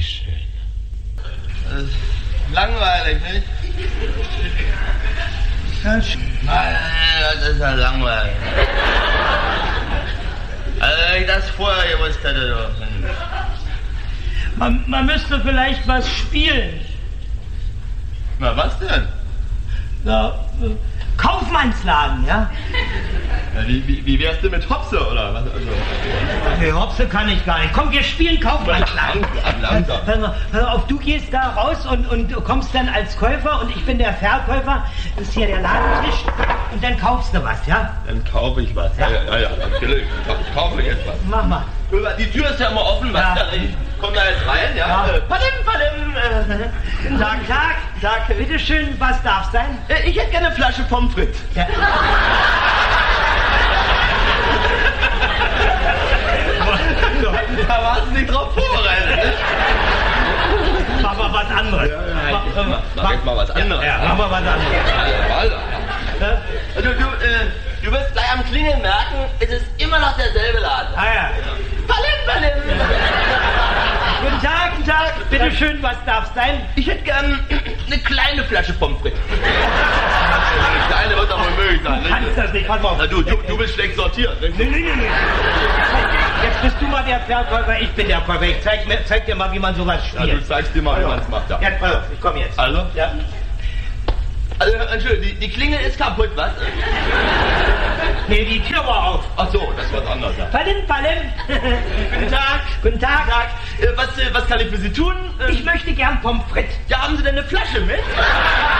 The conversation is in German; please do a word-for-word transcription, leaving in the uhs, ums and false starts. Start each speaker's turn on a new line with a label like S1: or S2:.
S1: schön. Das ist langweilig, nicht?
S2: Ja, schön.
S1: Nein, das ist ja langweilig. Also wenn ich das vorher gewusst hätte, doch.
S2: Man, man müsste vielleicht was spielen.
S1: Na, was denn?
S2: Ja, äh, Kaufmannsladen, ja?
S1: Ja, wie, wie, wie wär's denn mit Hopse, oder was? Also,
S2: Nee, Hopse kann ich gar nicht. Komm, wir spielen Kaufmannsladen.
S1: Langsam, langsam.
S2: Hör mal, hör mal auf, du gehst da raus und, und du kommst dann als Käufer und ich bin der Verkäufer. Das ist hier der Ladentisch und dann kaufst du was, ja?
S1: Dann kaufe ich was. Ja, ja, ja, ja natürlich. Ich kaufe jetzt was.
S2: Mach mal.
S1: Die Tür ist ja immer offen, was
S2: Ja.
S1: da? Ich komm da jetzt rein, ja?
S2: Ja.
S1: Äh, Palim, palim. Äh,
S2: Guten Tag, Tag.
S1: Tag.
S2: Bitteschön, was darf sein?
S1: Äh, Ich hätte gerne eine Flasche Pommes frites.
S2: Ja.
S1: Da warst du nicht drauf vorbereitet, nicht?
S2: Mach mal was anderes.
S1: Ja, ja, mach, mach, mach jetzt mal was anderes.
S2: Ja, mach mal was anderes.
S1: Ja, ja, ja. Du, du, äh, du wirst gleich am Klingeln merken, es ist immer noch derselbe Laden.
S2: Ah ja.
S1: Palim, palim.
S2: Guten Tag, guten Tag. Bitteschön, was darf sein?
S1: Ich hätte gern eine kleine Flasche Pommes frites. Eine kleine wird doch wohl möglich sein.
S2: Du kannst das nicht. Warte mal.
S1: Na, du, du, du bist schlecht sortiert.
S2: Nee, nee, nee, nee. Jetzt bist du mal der Verkäufer, ich bin der Käufer. Ich zeig, mir, zeig dir mal, wie man sowas
S1: Ja,
S2: spielt.
S1: du zeigst dir mal, wie man es macht. Ja.
S2: Ja, also, ich komm jetzt.
S1: Also?
S2: Ja.
S1: Also, Entschuldigung, die, die Klingel ist kaputt, was?
S2: Nee, die Tür war auf.
S1: Ach so, das ist was anderes. Ja.
S2: Palim, palim.
S1: Guten Tag.
S2: Guten Tag.
S1: Guten Tag. Äh, was, äh, was kann ich für Sie tun? Ähm,
S2: Ich möchte gern Pommes frites.
S1: ja, haben Sie denn eine Flasche mit?